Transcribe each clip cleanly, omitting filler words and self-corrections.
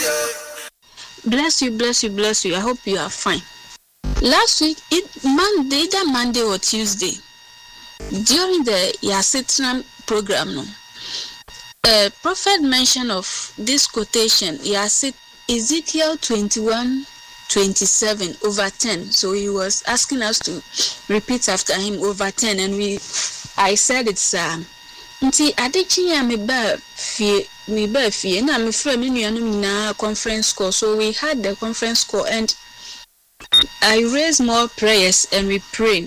Bless you. I hope you are fine. Last week, either Monday or Tuesday, during the Yasitram program, prophet mentioned of this quotation, Ezekiel 21:27 over 10. So he was asking us to repeat after him over 10, and I said it's nti adechinya me ba fie na me frɛ me nuanom na conference call. So we had the conference call and I raised more prayers and we prayed.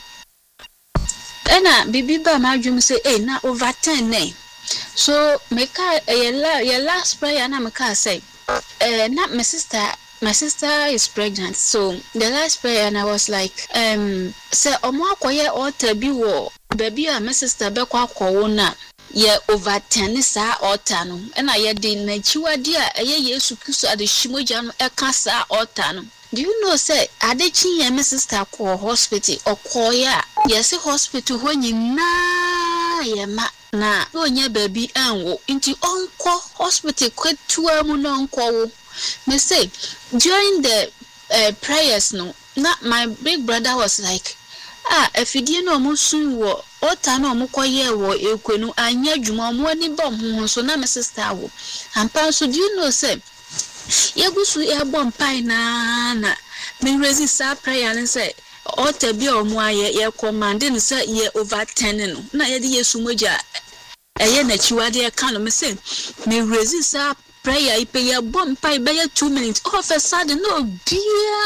And bibi ba ma dwum say na over 10 eh. So meka your last prayer na meka say na my sister is pregnant. So the last prayer and I was like say omo akoye altar bi wo baby my sister be kwa akwo na ye over 10 sa altar no na ye de na chiwade a ye Yesu Kristo ade shimoja no e ka sa altar no. Do you know say adechi ye my sister ko hospital okoya yes hospital ho nyina ye ma na onye baby anwo nti onko hospital kwetua mu no onko wo. Me say during the prayers no na my big brother was like if you didn't know musun wo ota no mukoye wo ekwenu anya dwuma mo ani bom ho so na my sister wo ampa so. Do you know say yegusu e bom pai na me raise sa prayer and say ota bi omo aye ye command no say ye over 10 no na ye de Yesu moja eye na chiwade e kan no me say me raise sa prayer ipe ye bom pai be 2 minutes of a sudden no bia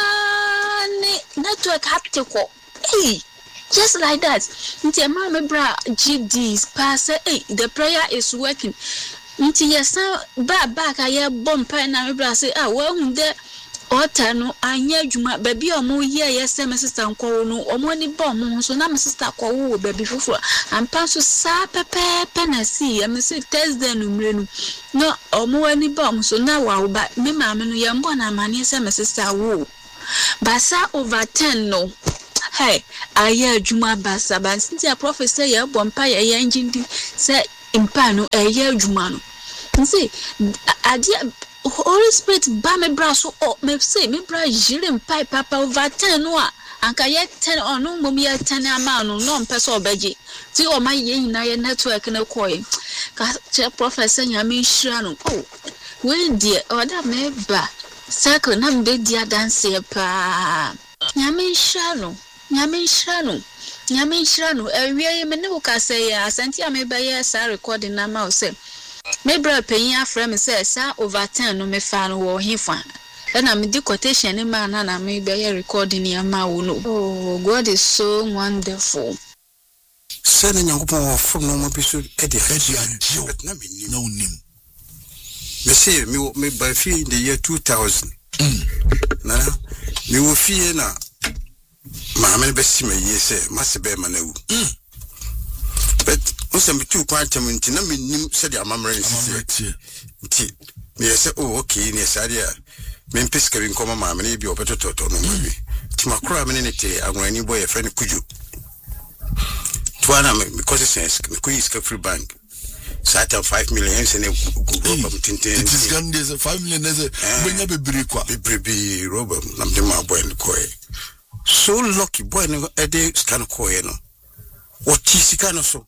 ne network haptiko. Hey, just like that. Nti mama bra GDs pass the prayer is working. Nti yes back aye bom pai na me bra say well the altar no anya dwuma baby omo ye yes my sister nko no omo ni bom so na my sister ko wo baby fufu ampa so sa pepe na see me say Thursday no mre no omo ani bom so na wa ba me mama no ye mbo na mane say my sister wo basa over 10 no. Hey, aye juma basa since a prophet say ya bompa ya engine say impa no aye juma no. See, adia Holy Spirit ba me bra so me say me bra jire mpa papa over 10 no anka ye 10 ono mom ye 10 ama no mpese obeje ti o ma ye nyina ye network na koy ka che prophet say nyame hira no we die oda me ba circle na me dia dance pa nyame hira no ewie me ne wo ka say asante ame ba ye sa recording na ma o say me bra penyin afra me say sa over 10 no me fa no wo hifa na me di quotation ni ma na me be ye recording ya ma wo no. Oh, God is so wonderful. Send nyankopon wo from no mo biso e de hadi anjo na me ni no nim me say me by fee in the year 2000 na me wo fie na ma me be si me ye say masebe ma na wu but once me tu quantum nti na me nim say the amamre nti me say okay ne sadia me piska bi nkoma ma me bi opetototo no ma bi ti makura me ne te agwani boy e friend kuju tuana me because sense me ku iska free bank sata 5 million se ne go tintin it is gone there's 5 million there's benya bebre kwa bebre roba na me ma boy no koy so lucky boy no e dey scan koy no o ti sika no so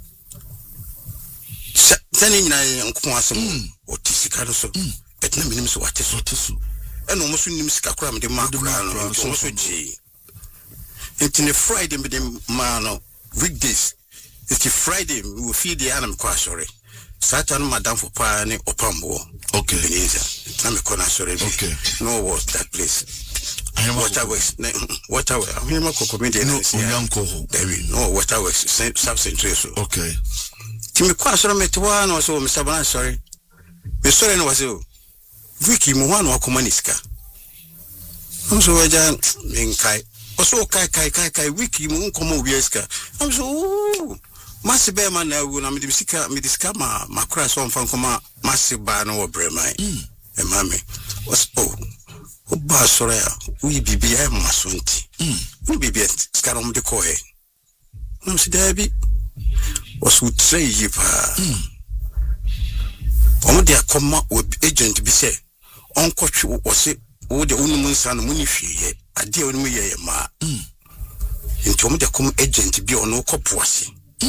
sani nyina nko asem o ti sika no so et na minim so wate so eno mo so nim sika kura me de ma kura no so ji intine Friday me de ma no weekdays it's Friday we will feed the animal kwa sorry Saturday madam for pa ni opambo okay Ebenezer na me kona sorry okay no was that place waterworks I'm here my comedian no unyanko there no waterworks subcentre so okay timi kwa sorry me twa no so Mr. Bana sorry me sorry no was you wiki mo wan wakoma niska so waja minkai oso kai wiki mo nkomo wieska am so masibe ma na wu na me diska ma makura so mfa nkoma masiba no wo bremai e mame was oba sore ya wi bibia ma sonti wi bibia skara mo de koe no si dabi was utrei pa Omo de akoma agent bi say onkotwe wo se wo de unum nsa no muni hwiye ade onum ye ma nti omo de akoma agent bi ono kopoase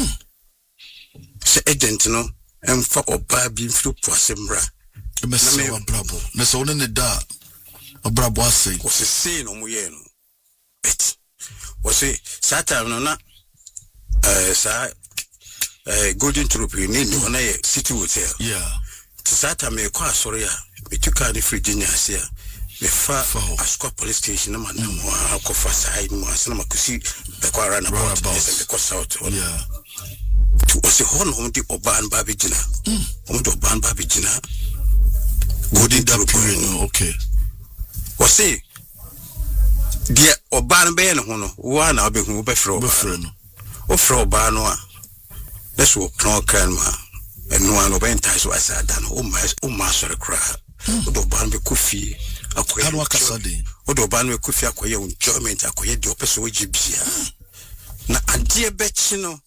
se agent no emfa oba bi mfiri poase mra me se brabo na so ne da brabo asay wo se say no mo ye no bet wo se sata no na sa golden troopy ni ona ye city hotel sata me kwa sorry a me tuka ni Virginia ase me fa Ascot police station na mo akofa side mo asana makusi be kwa run about me kwa south to ose hono omdi oban ba bigina omdi oban ba bigina golden troopy okay wose dia oban be ne hono wa na obehu be fro no o fro ba no a let's walk no kan ma enu an obenta so asada no o ma sore kra o do ban be kofi akoye anu akasade o do ban be kofi akoye enjoyment akoye de opeso ojibia na ade be chi no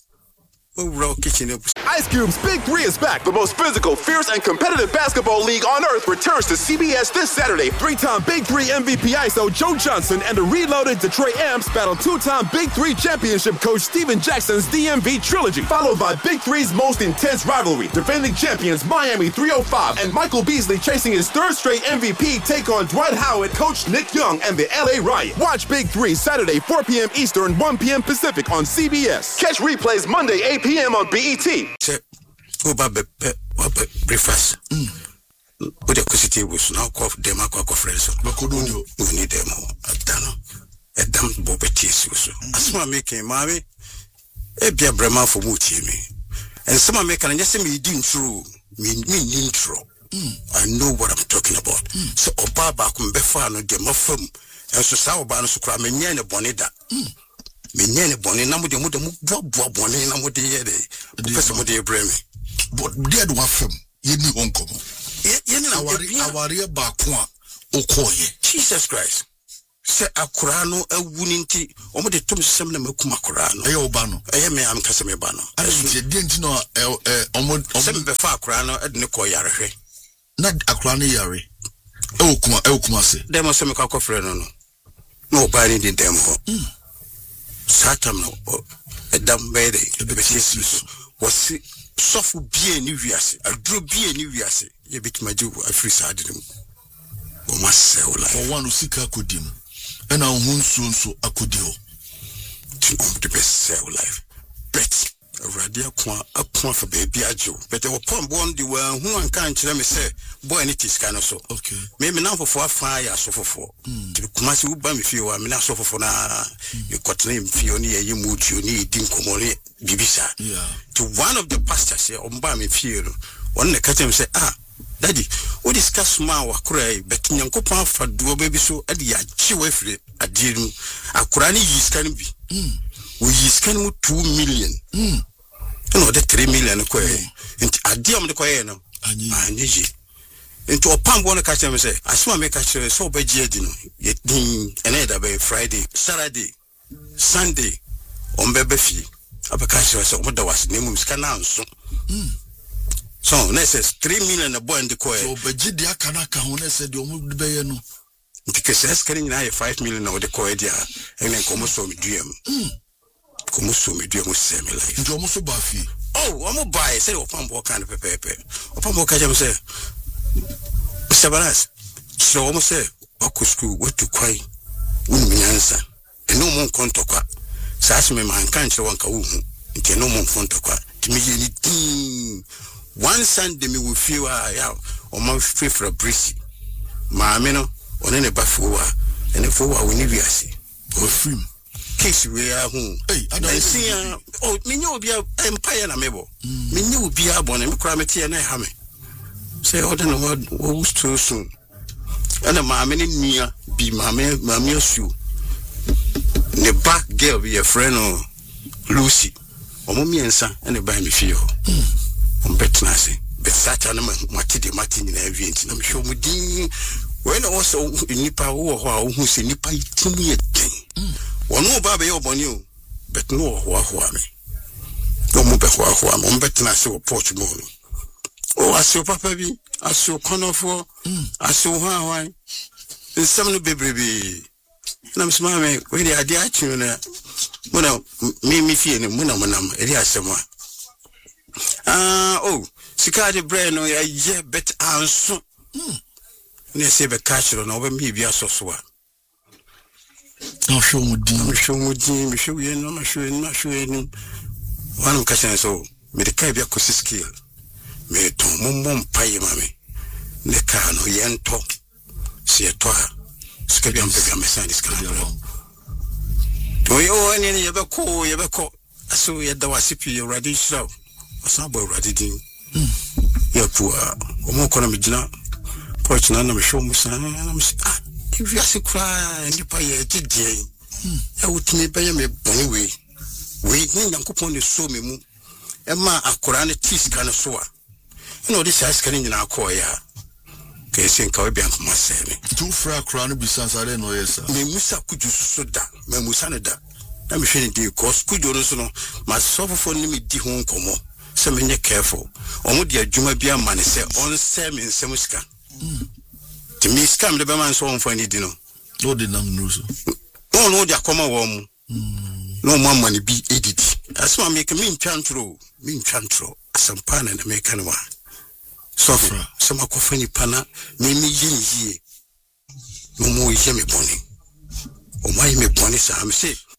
Ice Cube's Big 3 is back. The most physical, fierce, and competitive basketball league on earth returns to CBS this Saturday. 3-time Big 3 MVP ISO Joe Johnson and the reloaded Detroit Amps battle 2-time Big 3 championship coach Steven Jackson's DMV trilogy, followed by Big 3's most intense rivalry. Defending champions Miami 305 and Michael Beasley chasing his third straight MVP take on Dwight Howard, coach Nick Young, and the LA Riot. Watch Big 3 Saturday 4 p.m. Eastern, 1 p.m. Pacific on CBS. Catch replays Monday 8 p.m. on BET. Breakfast. But the city was now called Demaco friends. We need them a damn bobetis. As my making mammy, a beer brema for Muti me. And some American just me didn't true, me intro. I know what I'm talking about. So Obaba come befano demofum, and so Sauban so cram and yan a bonita. Menyane boni na mode mode boa boni na mode ye de person mode ebremi but dead one fam ye ni onkomo ye na aware ba ko a okoye Jesus Christ se akura no awuni nti omo de tom sesem na makum akura no eye oba no eye me am kase me ba no ade de nti no omo sem be fa akura no ade ne ko yarehwe na akura no yare e okuma se dem so me kwa frɛ no no oba ni dem ho Satam no edam bede ebesi was sofu bie ni wiase adro bie ni wiase ye bitima ju afri sadem o masel life for one usika kodim ena ohunso akodio to the best sell life bet radio akwa for baby ajo but we pon bon di wa hu anka nkyere me say boy ni tiska no so okay me na fofo afa ya so fofo ti kuma se uba me fie wa me na so fofo na you kotna me fie oni ye mutu oni di nkomore bibisa to one of the pastors here omba me fie no one na kache me say daddy we discuss ma wa kura bet nyankopon afa do baby so ade ya chi wa fire ade nu akura ni yiska no bi we yiska no 2 million no the 3 million ko enti ade am de ko ye no anyi into opambo no catch me say asuma me catch so obaji adi no ye din ene da be Friday Saturday Sunday ombebe fi abeka catch so omoda was nemu ska na nso so next 3 million boy and ko so obaji di aka na ka ho na say de omo be ye no because as can na 5 million na de ko e dia ene komo so me duam komo so me duam se me life nti omo so ba fi omo buy say opambo kan pepepe opambo catch me say Sabaras, so almost say, Okusku, what to quay, Wunyansa, and no more contokwa. Sassme man can't show Uncle Woo, no more contokwa. To me, one Sunday me will feel out or my free for a breezy. Mamino, on any bafua, and if we need see. Or free. Case we are home. I don't see, me know be a empire na mebo. Me knew be a bonnet, cramity and I hammer. Say, I don't know what was too soon. And a mammy near be mammy shoe. The back girl be a friend or Lucy, or mommy and son, and a buy me feel. Bet Nasi, but Satan, Matty Martin in every inch. I'm sure we did. When also in Nipa who say Nipa, to me a thing. One more baby upon you, but no, who me. No more, but who I'm on Bet Nasi or Portugal. Oh, aso papa bi, aso konofo, aso hawan. Nsam no bebrebe. Na msema me, we dey ade achi na. Muna me fie ne muna eri asema. Oh, sika de brain no ye bet anso. Ne se be catch no oba mi bia soso a. No show mudi. Me show ye no ma show ni. One question so, me de kai bia kosi skill. Me to mom paye mame. Ne ka no yento. Si eto a. Sika bia mpebia me san diska. To yo ni ye be ko. Aso ye da wasipi ye ready show. Asa boy ready din. Ya pua. Omo kono me gina. Porch na me show musa na me if you ask cry nipa ye gidie. Ya wutimi be me boni we ni Nyankopon ne so me mu. E ma akora ne tiska no so a. No this ice can nyina akọ ya. Ke sen ka obi ankoma se me. Tu fra akora no bisansare no yes. Me musa kuju so da. Me musa ne da. Na me hwe ne di cause kuju no so no ma sofofo ne me di ho nkomo. Se me nye careful. Omo di adwuma bia ma ne se on se me nsem sika. Ti mi scam de be man so on for any dino. No de nam no so. No de akoma wo mu. No mama ne bi edidi. Asma me ka min twantro asampa na me ka no wa. So sama ko fani pana me yie. No mo yie me boni. O mai me boni sa am say